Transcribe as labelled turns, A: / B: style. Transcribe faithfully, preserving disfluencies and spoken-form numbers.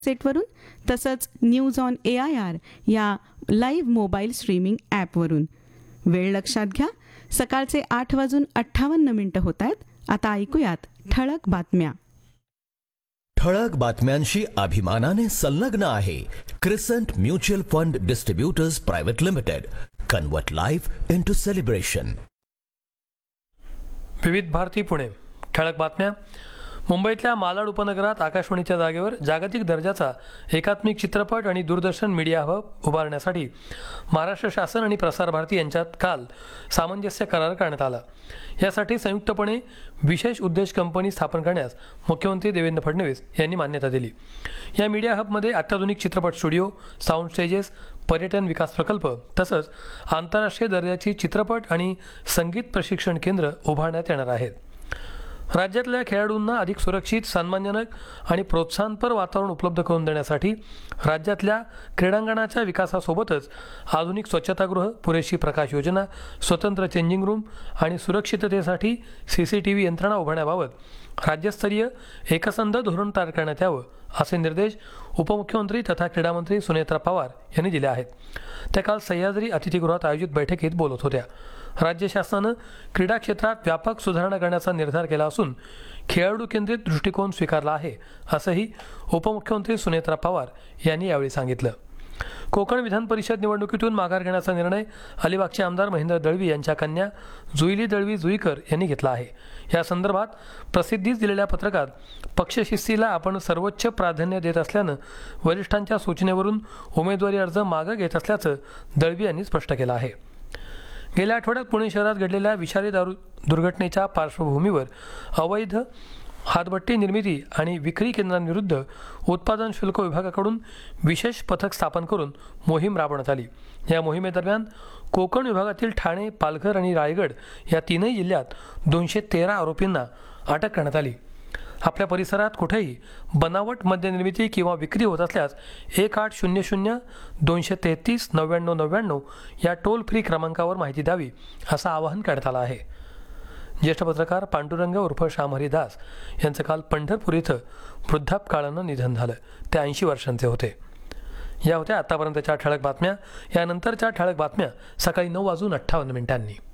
A: सेटवरून तसंच news on A I R या live mobile streaming ॲपवरून. वेळ लक्षात घ्या, सकाळचे आठ वाजून अठ्ठावन्न मिनिटं होत आहेत. आता ऐकूयात ठळक बातम्या.
B: ठळक बातम्यांशी अभिमानाने संलग्न आहे क्रिसंट mutual fund distributors private limited. Convert life into celebration.
C: विविध भारती पुणे. ठळक बातम्या. मुंबईतल्या मालाड उपनगरात आकाशवाणीच्या जागेवर जागतिक दर्जाचा एकात्मिक चित्रपट आणि दूरदर्शन मीडिया हब उभारण्यासाठी महाराष्ट्र शासन आणि प्रसार भारती यांच्यात काल सामंजस्य करार करण्यात आला. यासाठी संयुक्तपणे विशेष उद्देश कंपनी स्थापन करण्यास मुख्यमंत्री देवेंद्र फडणवीस यांनी मान्यता दिली. या मीडिया हबमध्ये अत्याधुनिक चित्रपट स्टुडिओ, साऊंड स्टेजेस, पर्यटन विकास प्रकल्प तसंच आंतरराष्ट्रीय दर्जाची चित्रपट आणि संगीत प्रशिक्षण केंद्र उभारण्यात येणार आहेत. राज्यातल्या खेळाडूंना अधिक सुरक्षित, सन्मानजनक आणि प्रोत्साहनपर वातावरण उपलब्ध करून देण्यासाठी राज्यातल्या क्रीडांगणाच्या विकासासोबतच आधुनिक स्वच्छतागृह, पुरेशी प्रकाश योजना, स्वतंत्र चेंजिंग रूम आणि सुरक्षिततेसाठी सी सी टी व्ही यंत्रणा उभारण्याबाबत राज्यस्तरीय एकसंध धोरण तयार करण्यात यावं असे निर्देश उपमुख्यमंत्री तथा क्रीडामंत्री सुनेत्रा पवार यांनी दिले आहेत. त्या काल सह्याद्री अतिथीगृहात आयोजित बैठकीत बोलत होत्या. राज्य शासनानं क्रीडा क्षेत्रात व्यापक सुधारणा करण्याचा निर्धार केला असून खेळाडू केंद्रित दृष्टिकोन स्वीकारला आहे असंही उपमुख्यमंत्री सुनेत्रा पवार यांनी यावेळी सांगितलं. कोकण विधान परिषद निवडणुकीतून माघार घेण्याचा निर्णय अलिबागचे आमदार महेंद्र दळवी यांच्या कन्या जुईली दळवी जुईकर यांनी घेतला आहे. या संदर्भात प्रसिद्धीस दिलेल्या पत्रकात पक्षशिस्तीला आपण सर्वोच्च प्राधान्य देत असल्यानं वरिष्ठांच्या सूचनेवरून उमेदवारी अर्ज मागे घेत असल्याचं दळवी यांनी स्पष्ट केलं आहे. गेल्या आठवड्यात पुणे शहरात घडलेल्या विषारी दारू दुर्घटनेच्या पार्श्वभूमीवर अवैध हातभट्टी निर्मिती आणि विक्री केंद्रांविरुद्ध उत्पादन शुल्क विभागाकडून विशेष पथक स्थापन करून मोहीम राबवण्यात आली. या मोहिमेदरम्यान कोकण विभागातील ठाणे, पालघर आणि रायगड या तीनही जिल्ह्यात दोनशे तेरा आरोपींना अटक करण्यात आली. आपल्या परिसरात कुठेही बनावट मद्यनिर्मिती किंवा विक्री होत असल्यास एक आठ शून्य शून्य दोनशे तेहतीस नव्याण्णव नव्याण्णव या टोल फ्री क्रमांकावर माहिती द्यावी असं आवाहन करण्यात आलं आहे. ज्येष्ठ पत्रकार पांडुरंग उर्फ श्याम हरिदास यांचं काल पंढरपूर इथं वृद्धापकाळानं निधन झालं. ते ऐंशी वर्षांचे होते. या होत्या आतापर्यंतच्या ठळक बातम्या. यानंतरच्या ठळक बातम्या सकाळी नऊ वाजून अठ्ठावन्न मिनिटांनी.